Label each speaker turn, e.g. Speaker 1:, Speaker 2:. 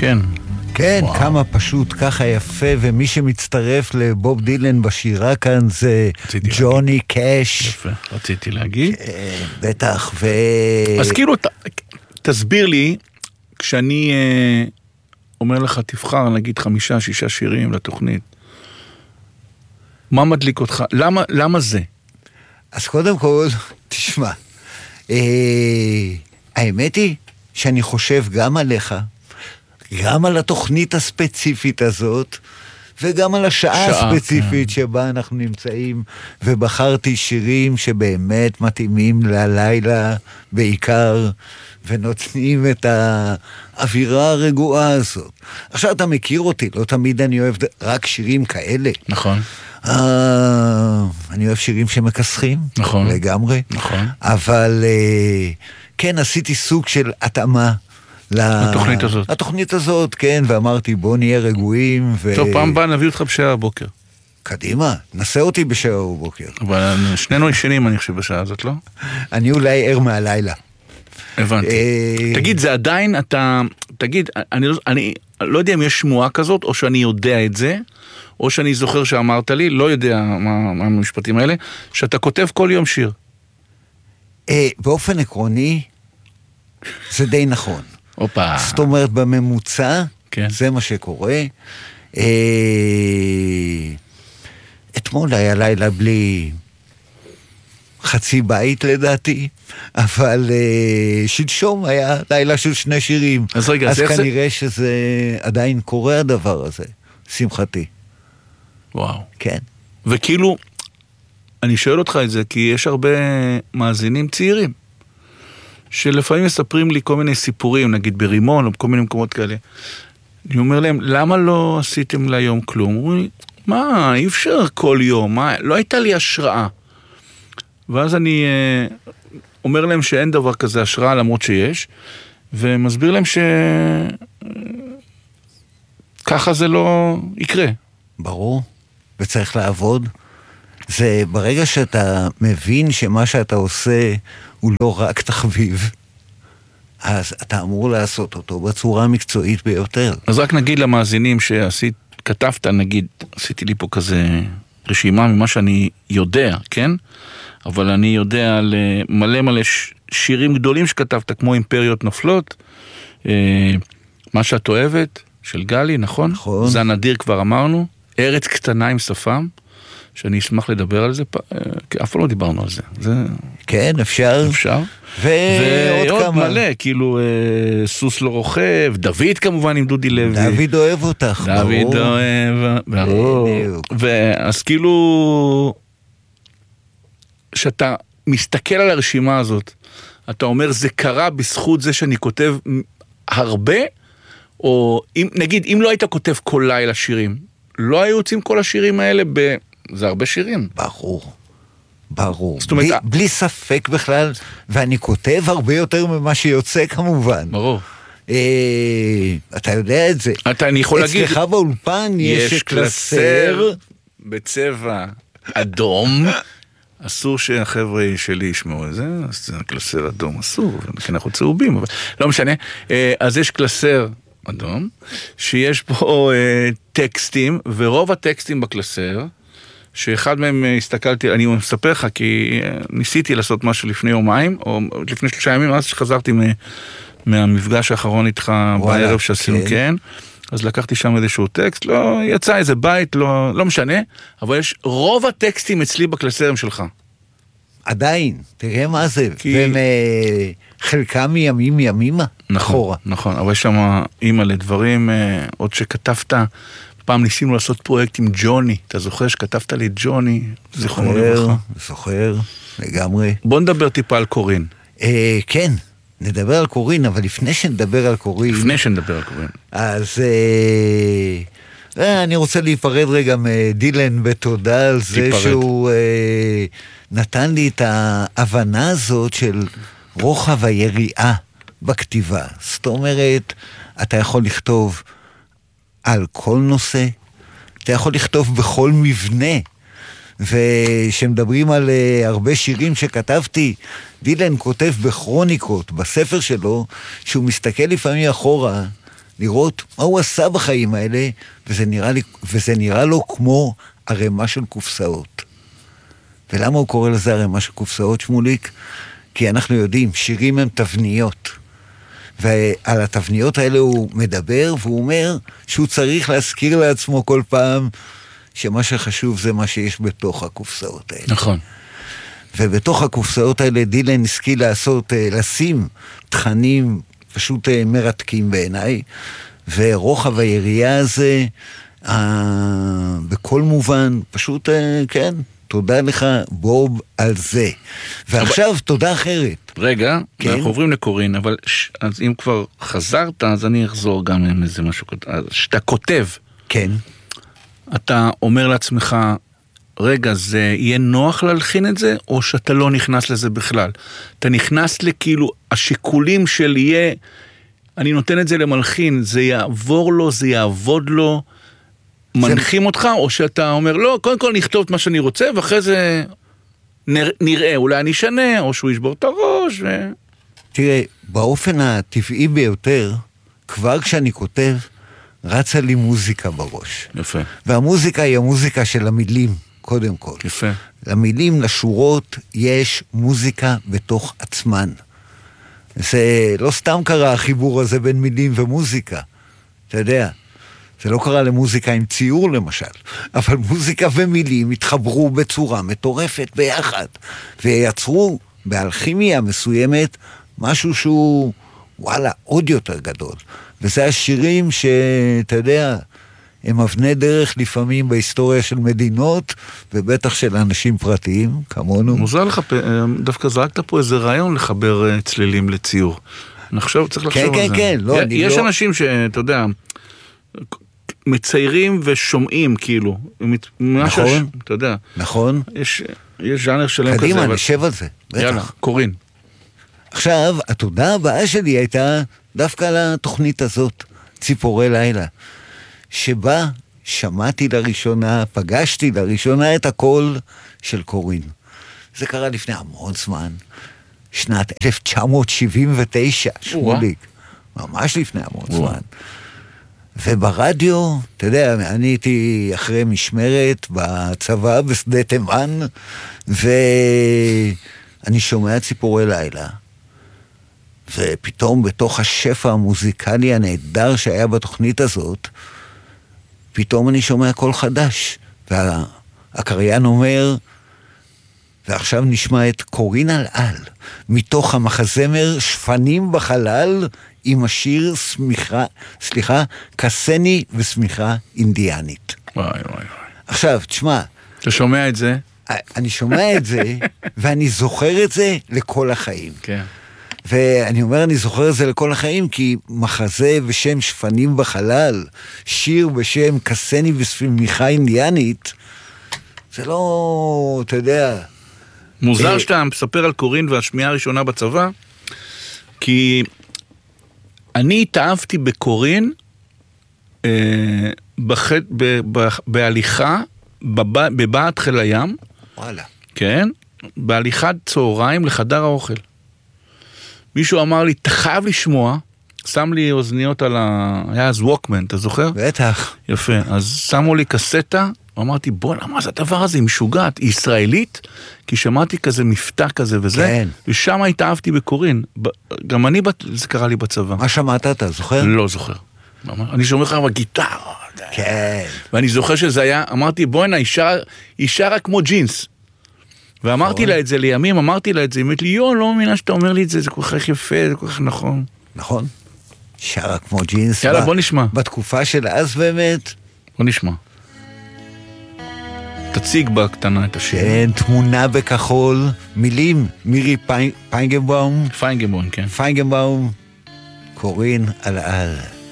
Speaker 1: כן.
Speaker 2: כן, כמה פשוט, ככה יפה, ומי שמצטרף לבוב דילן בשירה כאן זה ג'וני קאש.
Speaker 1: יפה, רציתי להגיד.
Speaker 2: בטח,
Speaker 1: אז כאילו, תסביר לי, כשאני אומר לך, תבחר, נגיד 5-6 שירים לתוכנית, מה מדליק אותך? למה זה?
Speaker 2: אז קודם כל, תשמע, האמת היא שאני חושב גם עליך, גם על התוכנית הספציפית הזאת, וגם על השעה הספציפית שבה אנחנו נמצאים, ובחרתי שירים שבאמת מתאימים ללילה בעיקר, ונותנים את האווירה הרגועה הזאת. עכשיו אתה מכיר אותי, לא תמיד אני אוהב רק שירים כאלה.
Speaker 1: נכון.
Speaker 2: אני אוהב שירים שמכסחים,
Speaker 1: נכון.
Speaker 2: לגמרי.
Speaker 1: נכון.
Speaker 2: אבל כן, עשיתי סוג של התאמה
Speaker 1: לתוכנית הזאת.
Speaker 2: התוכנית הזאת, כן, ואמרתי בוא נהיה רגועים.
Speaker 1: טוב, פעם באה נביא אותך בשעה הבוקר.
Speaker 2: קדימה, נסה אותי בשעה הבוקר.
Speaker 1: אבל שנינו ישנים אני חושב בשעה הזאת, לא?
Speaker 2: אני אולי ער מהלילה.
Speaker 1: הבנתי. תגיד, זה עדיין, תגיד, אני לא יודע אם יש שמועה כזאת, או שאני יודע את זה, או שאני זוכר שאמרת לי, לא יודע מה המשפטים האלה, שאתה כותב כל יום שיר.
Speaker 2: באופן עקרוני, זה די נכון.
Speaker 1: אופה.
Speaker 2: זאת אומרת, בממוצע,
Speaker 1: כן.
Speaker 2: זה מה שקורה. אתמול היה לילה בלי חצי בית לדעתי, אבל שלשום היה לילה של 2 שירים.
Speaker 1: אז רגע,
Speaker 2: אז כנראה שזה עדיין קורה הדבר הזה, שמחתי.
Speaker 1: וואו.
Speaker 2: כן.
Speaker 1: וכאילו, אני שואל אותך את זה, כי יש הרבה מאזינים צעירים, שלפעמים מספרים לי כל מיני סיפורים, נגיד ברימון, או בכל מיני מקומות כאלה. אני אומר להם, למה לא עשיתם להיום כלום? אומרים לי, מה, אי אפשר כל יום, מה? לא הייתה לי השראה. ואז אני אומר להם שאין דבר כזה השראה, למרות שיש, ומסביר להם ככה זה לא יקרה.
Speaker 2: ברור, וצריך לעבוד. זה ברגע שאתה מבין שמה שאתה עושה הוא לא רק תחביב, אז אתה אמור לעשות אותו בצורה המקצועית ביותר. אז
Speaker 1: רק נגיד למאזינים כתבת, נגיד, עשיתי לי פה כזה רשימה ממה שאני יודע, כן? אבל אני יודע על מלא שירים גדולים שכתבת, כמו אימפריות נופלות, מה שאת אוהבת, של גלי, נכון?
Speaker 2: נכון.
Speaker 1: זה הנדיר כבר אמרנו, ארץ קטנה עם שפם, שאני אשמח לדבר על זה, אף פעם לא דיברנו על זה.
Speaker 2: כן, אפשר.
Speaker 1: ועוד כמה. מלא, כאילו סוס לא רוכב, דוד כמובן עם דודי לוי.
Speaker 2: דוד אוהב אותך,
Speaker 1: דוד אוהב, ברור. ואז כאילו, שאתה מסתכל על הרשימה הזאת, אתה אומר, זה קרה בזכות זה שאני כותב הרבה, או נגיד, אם לא היית כותב כל לילה שירים, לא היו יוצאים כל השירים האלה זה הרבה שירים.
Speaker 2: ברור. בלי ספק בכלל, ואני כותב הרבה יותר ממה שיוצא כמובן.
Speaker 1: ברור.
Speaker 2: אתה יודע את זה.
Speaker 1: אני יכול להגיד,
Speaker 2: אצלך באולפן יש קלסר
Speaker 1: בצבע אדום, אסור שהחבר'ה שלי ישמעו את זה, אז זה קלסר אדום אסור, כי אנחנו צהובים, אבל לא משנה. אז יש קלסר אדום, שיש פה טקסטים, ורוב הטקסטים בקלסר, שאחד מהם הסתכלתי, אני מספר לך, כי ניסיתי לעשות משהו לפני יומיים, או לפני 3 ימים, אז שחזרתי מהמפגש האחרון איתך בערב שעשינו, כן, אז לקחתי שם איזשהו טקסט, לא, יצא איזה בית, לא משנה, אבל יש רוב הטקסטים אצלי בקלסרים שלך.
Speaker 2: עדיין, תראה מה זה, והם חלקם ימימה.
Speaker 1: נכון, אבל יש שם אימא לדברים, עוד שכתבת, פעם ניסינו לעשות פרויקט עם ג'וני, אתה זוכר שכתבת לי ג'וני, זיכרונו לברכה.
Speaker 2: זוכר, לגמרי.
Speaker 1: בוא נדבר טיפה על קורין.
Speaker 2: כן, נדבר על קורין, אבל לפני שנדבר על קורין, אז אני רוצה להיפרד רגע מדילן בתודה על זה שהוא נתן לי את ההבנה הזאת של רוחב היריעה בכתיבה. זאת אומרת, אתה יכול לכתוב על כל נושא, אתה יכול לכתוב בכל מבנה, ושמדברים על הרבה שירים שכתבתי, דילן כותב בכרוניקות בספר שלו, שהוא מסתכל לפעמים אחורה, לראות מה הוא עשה בחיים האלה, וזה נראה לו כמו ערימה של קופסאות. ולמה הוא קורא לזה ערימה של קופסאות, שמוליק? כי אנחנו יודעים, שירים הם תבניות. ועל התבניות האלה הוא מדבר, והוא אומר שהוא צריך להזכיר לעצמו כל פעם, שמה שחשוב זה מה שיש בתוך הקופסאות האלה.
Speaker 1: נכון.
Speaker 2: ובתוך הקופסאות האלה דילן השכיל לשים תכנים פשוט מרתקים בעיניי, ורוחב היריעה הזה, בכל מובן, פשוט, כן, תודה לך בוב על זה. ועכשיו תודה אחרת.
Speaker 1: רגע, כן? אנחנו עוברים לקורין, אבל אז אם כבר חזרת, אז אני אחזור גם עם איזה משהו, שאתה כותב.
Speaker 2: כן.
Speaker 1: אתה אומר לעצמך, רגע, זה יהיה נוח להלחין את זה, או שאתה לא נכנס לזה בכלל? אתה נכנס לכאילו, השיקולים של יהיה, אני נותן את זה למלחין, זה יעבור לו, זה יעבוד לו, מנחים אותך, או שאתה אומר, לא, קודם כל נכתוב את מה שאני רוצה, ואחרי זה נראה, אולי אני אשנה, או שהוא ישבור את הראש.
Speaker 2: תראה, באופן הטבעי ביותר, כבר כשאני כותב, רצה לי מוזיקה בראש.
Speaker 1: יפה.
Speaker 2: והמוזיקה היא המוזיקה של המילים, קודם כל.
Speaker 1: יפה.
Speaker 2: למילים, לשורות, יש מוזיקה בתוך עצמן. זה לא סתם קרה החיבור הזה בין מילים ומוזיקה. אתה יודע, זה לא קרה למוזיקה עם ציור למשל, אבל מוזיקה ומילים התחברו בצורה מטורפת ביחד, ויצרו באלכימיה מסוימת משהו שהוא, וואלה, עוד יותר גדול. וזה השירים שאתה יודע, הם אבני דרך לפעמים בהיסטוריה של מדינות, ובטח של אנשים פרטיים, כמונו.
Speaker 1: מוזר לך, דווקא זרקת פה איזה רעיון לחבר צלילים לציור. עכשיו צריך לחשוב על זה.
Speaker 2: כן, לא,
Speaker 1: יש אנשים שאתה יודע, מציירים ושומעים כאילו.
Speaker 2: נכון.
Speaker 1: אתה יודע.
Speaker 2: נכון.
Speaker 1: יש ז'אנר שלם כזה.
Speaker 2: קדימה, נשב על זה.
Speaker 1: יאללה, קורין.
Speaker 2: עכשיו, התודה הבאה שלי הייתה דווקא לתוכנית הזאת, ציפורי לילה, שבה שמעתי לראשונה, פגשתי לראשונה את הקול של קורין. זה קרה לפני המון זמן, שנת 1979, שמוליק, ממש לפני המון זמן. וברדיו, אתה יודע, אני הייתי אחרי משמרת בצבא בשדה תימן, ואני שומע ציפורי לילה, ופתאום בתוך השפע המוזיקלי הנהדר שהיה בתוכנית הזאת, פתאום אני שומע קול חדש, והקריין אומר, ועכשיו נשמע את קורין על, מתוך המחזמר שפנים בחלל, עם השיר קסני ושמיכה אינדיאנית.
Speaker 1: וואי, וואי, וואי.
Speaker 2: עכשיו, תשמע.
Speaker 1: אתה שומע את זה?
Speaker 2: אני שומע את זה, ואני זוכר את זה לכל החיים.
Speaker 1: כן.
Speaker 2: ואני אומר, אני זוכר את זה לכל החיים, כי מחזה בשם שפנים בחלל, שיר בשם קסני ושמיכה אינדיאנית, זה לא, אתה יודע.
Speaker 1: מוזר שאתה מספר על קורין והשמיעה הראשונה בצבא, כי אני התאהבתי בקורין בהליכה בבעת חיל הים.
Speaker 2: וואלה.
Speaker 1: כן, בהליכת צהריים לחדר האוכל. מישהו אמר לי, אתה חייב לשמוע, שם לי אוזניות על היה אז ווקמן, אתה זוכר?
Speaker 2: בטח.
Speaker 1: יפה, אז שמו לי קסטה, אמרתי, בוא, למה זה הדבר הזה, היא משוגעת, היא ישראלית? כי שמעתי כזה מבטא כזה וזה,
Speaker 2: כן.
Speaker 1: ושם התאהבתי בקורין. גם אני, זה קרה לי בצבא.
Speaker 2: מה שמעת, אתה זוכר?
Speaker 1: לא זוכר. אני שומע לך בגיטרה.
Speaker 2: כן.
Speaker 1: ואני זוכר שזה היה, אמרתי, בוא הנה, היא שרה כמו ג'ינס. ואמרתי לה את זה לימים, אמרתי לה את זה, היא אמרת לי, לא מאמינה שאתה אומר לי את זה, זה כל כך יפה, זה כל כך נכון.
Speaker 2: נכון. שרה כמו ג'ינס.
Speaker 1: יאללה, בוא נשמע.
Speaker 2: בתקופה של אז באמת.
Speaker 1: בוא נשמע. תציג בקטנה את השיר.
Speaker 2: כן, תמונה בכחול, מילים, מירי פיינגנבאום.
Speaker 1: פיינגנבאום, כן.
Speaker 2: פיינגנבאום, קורין על.